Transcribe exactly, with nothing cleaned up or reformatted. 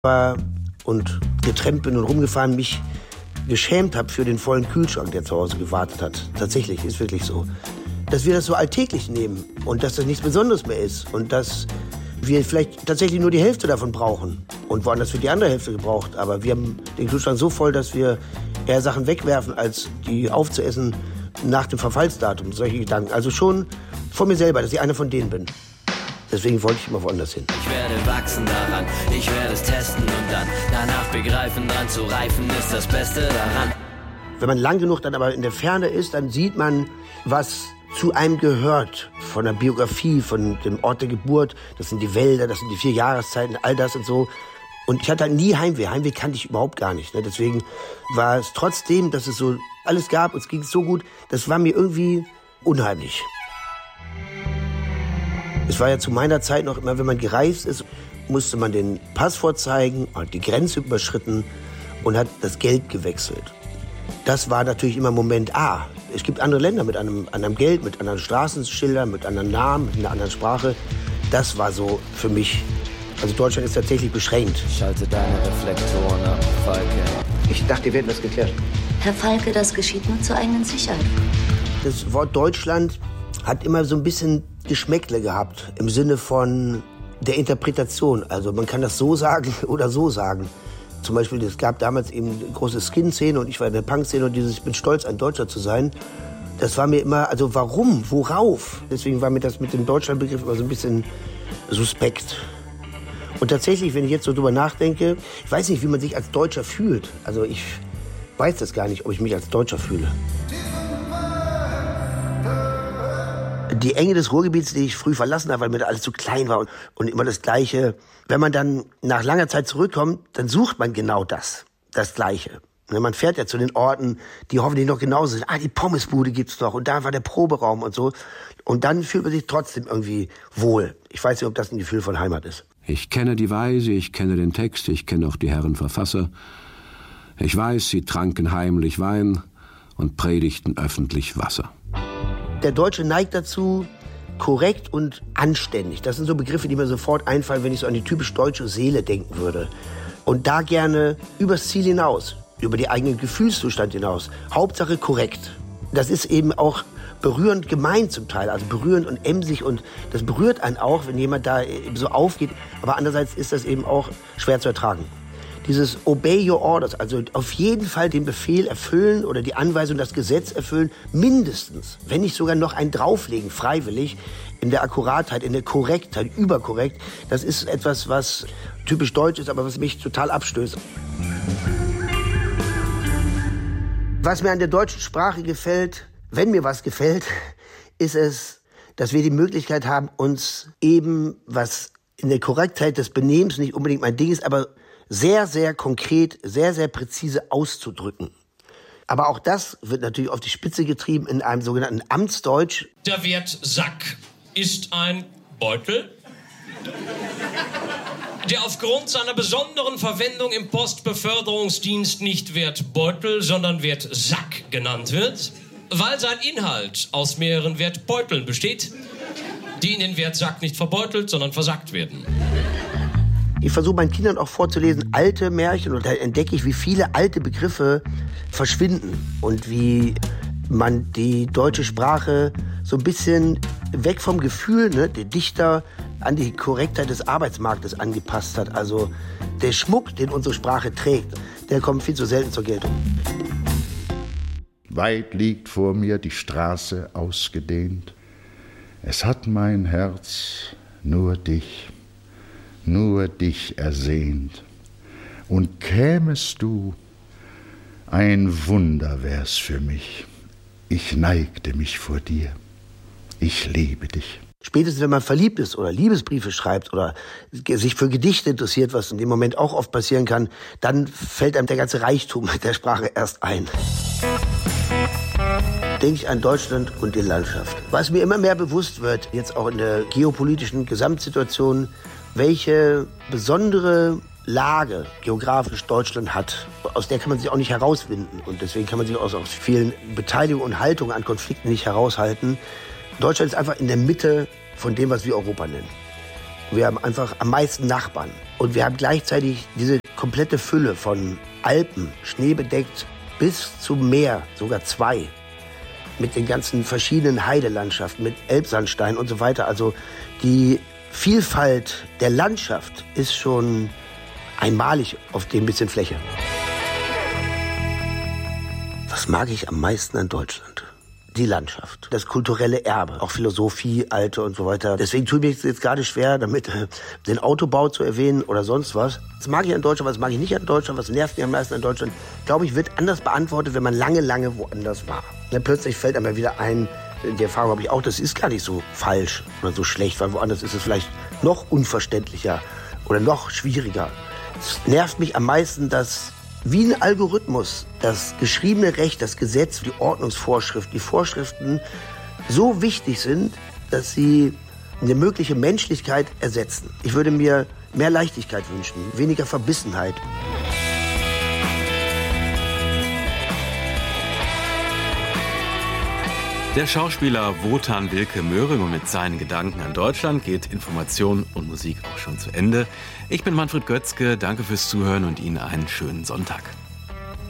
war und getrennt bin und rumgefahren, mich geschämt habe für den vollen Kühlschrank, der zu Hause gewartet hat. Tatsächlich, ist wirklich so. Dass wir das so alltäglich nehmen und dass das nichts Besonderes mehr ist und dass wir vielleicht tatsächlich nur die Hälfte davon brauchen und woanders für die andere Hälfte gebraucht. Aber wir haben den Kühlschrank so voll, dass wir eher Sachen wegwerfen, als die aufzuessen nach dem Verfallsdatum. Solche Gedanken. Also schon von mir selber, dass ich einer von denen bin. Deswegen wollte ich immer woanders hin. Ich werde wachsen daran, ich werde es testen und dann danach begreifen, dran zu reifen ist das Beste daran. Wenn man lang genug dann aber in der Ferne ist, dann sieht man, was zu einem gehört. Von der Biografie, von dem Ort der Geburt. Das sind die Wälder, das sind die vier Jahreszeiten, all das und so. Und ich hatte halt nie Heimweh. Heimweh kannte ich überhaupt gar nicht. Ne? Deswegen war es trotzdem, dass es so alles gab, uns ging es so gut, das war mir irgendwie unheimlich. Es war ja zu meiner Zeit noch immer, wenn man gereist ist, musste man den Pass vorzeigen, hat die Grenze überschritten und hat das Geld gewechselt. Das war natürlich immer Moment A. Es gibt andere Länder mit einem anderen Geld, mit anderen Straßenschildern, mit anderen Namen, mit einer anderen Sprache. Das war so für mich. Also Deutschland ist tatsächlich beschränkt. Schalte deine Reflektoren ab, Falke. Ich dachte, wir hätten das geklärt. Herr Falke, das geschieht nur zur eigenen Sicherheit. Das Wort Deutschland hat immer so ein bisschen Geschmäckle gehabt, im Sinne von der Interpretation. Also man kann das so sagen oder so sagen. Zum Beispiel, es gab damals eben eine große Skin-Szene und ich war in der Punk-Szene und dieses, ich bin stolz, ein Deutscher zu sein. Das war mir immer, also warum, worauf? Deswegen war mir das mit dem Deutschland-Begriff immer so ein bisschen suspekt. Und tatsächlich, wenn ich jetzt so drüber nachdenke, ich weiß nicht, wie man sich als Deutscher fühlt. Also ich weiß das gar nicht, ob ich mich als Deutscher fühle. Die Enge des Ruhrgebiets, die ich früh verlassen habe, weil mir da alles zu klein war und immer das Gleiche. Wenn man dann nach langer Zeit zurückkommt, dann sucht man genau das, das Gleiche. Man fährt ja zu den Orten, die hoffentlich noch genauso sind. Ah, die Pommesbude gibt's doch und da war der Proberaum und so. Und dann fühlt man sich trotzdem irgendwie wohl. Ich weiß nicht, ob das ein Gefühl von Heimat ist. Ich kenne die Weise, ich kenne den Text, ich kenne auch die Herren Verfasser. Ich weiß, sie tranken heimlich Wein und predigten öffentlich Wasser. Der Deutsche neigt dazu, korrekt und anständig. Das sind so Begriffe, die mir sofort einfallen, wenn ich so an die typisch deutsche Seele denken würde. Und da gerne übers Ziel hinaus, über die eigenen Gefühlszustand hinaus. Hauptsache korrekt. Das ist eben auch berührend gemeint zum Teil, also berührend und emsig und das berührt einen auch, wenn jemand da eben so aufgeht. Aber andererseits ist das eben auch schwer zu ertragen. Dieses Obey your orders, also auf jeden Fall den Befehl erfüllen oder die Anweisung, das Gesetz erfüllen, mindestens, wenn nicht sogar noch einen drauflegen, freiwillig, in der Akkuratheit, in der Korrektheit, überkorrekt. Das ist etwas, was typisch deutsch ist, aber was mich total abstößt. Was mir an der deutschen Sprache gefällt, wenn mir was gefällt, ist es, dass wir die Möglichkeit haben, uns eben, was in der Korrektheit des Benehmens nicht unbedingt mein Ding ist, aber sehr, sehr konkret, sehr, sehr präzise auszudrücken. Aber auch das wird natürlich auf die Spitze getrieben in einem sogenannten Amtsdeutsch. Der Wert Sack ist ein Beutel, der aufgrund seiner besonderen Verwendung im Postbeförderungsdienst nicht Wertbeutel, sondern Wertsack genannt wird, weil sein Inhalt aus mehreren Wertbeuteln besteht, die in den Wertsack nicht verbeutelt, sondern versackt werden. Ich versuche meinen Kindern auch vorzulesen alte Märchen und da entdecke ich, wie viele alte Begriffe verschwinden und wie man die deutsche Sprache so ein bisschen weg vom Gefühl, ne, der Dichter an die Korrektheit des Arbeitsmarktes angepasst hat. Also der Schmuck, den unsere Sprache trägt, der kommt viel zu selten zur Geltung. Weit liegt vor mir die Straße ausgedehnt. Es hat mein Herz nur dich, nur dich ersehnt. Und kämest du, ein Wunder wär's für mich. Ich neigte mich vor dir. Ich liebe dich. Spätestens, wenn man verliebt ist oder Liebesbriefe schreibt oder sich für Gedichte interessiert, was in dem Moment auch oft passieren kann, dann fällt einem der ganze Reichtum der Sprache erst ein. Denke ich an Deutschland und die Landschaft. Was mir immer mehr bewusst wird, jetzt auch in der geopolitischen Gesamtsituation, welche besondere Lage geografisch Deutschland hat. Aus der kann man sich auch nicht herauswinden. Und deswegen kann man sich aus, aus vielen Beteiligungen und Haltungen an Konflikten nicht heraushalten. Deutschland ist einfach in der Mitte von dem, was wir Europa nennen. Wir haben einfach am meisten Nachbarn. Und wir haben gleichzeitig diese komplette Fülle von Alpen, schneebedeckt, bis zum Meer, sogar zwei. Mit den ganzen verschiedenen Heidelandschaften, mit Elbsandstein und so weiter. Also die Vielfalt der Landschaft ist schon einmalig auf dem bisschen Fläche. Was mag ich am meisten an Deutschland? Die Landschaft, das kulturelle Erbe, auch Philosophie, Alte und so weiter. Deswegen tue ich mir jetzt gerade schwer, damit äh, den Autobau zu erwähnen oder sonst was. Das mag ich an Deutschland, was mag ich nicht an Deutschland, was nervt mich am meisten an Deutschland, glaube ich, wird anders beantwortet, wenn man lange, lange woanders war. Ja, plötzlich fällt einem wieder ein, die Erfahrung habe ich auch, das ist gar nicht so falsch oder so schlecht, weil woanders ist es vielleicht noch unverständlicher oder noch schwieriger. Es nervt mich am meisten, dass wie ein Algorithmus das geschriebene Recht, das Gesetz, die Ordnungsvorschriften, die Vorschriften so wichtig sind, dass sie eine mögliche Menschlichkeit ersetzen. Ich würde mir mehr Leichtigkeit wünschen, weniger Verbissenheit. Der Schauspieler Wotan Wilke Möhring, und mit seinen Gedanken an Deutschland geht Information und Musik auch schon zu Ende. Ich bin Manfred Götzke, danke fürs Zuhören und Ihnen einen schönen Sonntag.